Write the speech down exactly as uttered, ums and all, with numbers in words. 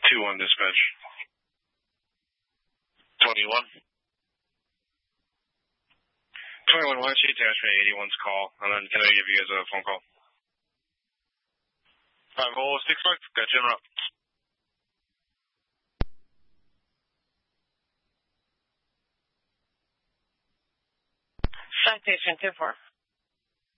two one dispatch. twenty-one. twenty-one, why don't you attach me eighty-one's call, and then can I give you guys a phone call? five oh six five, got you in route. Citation two four.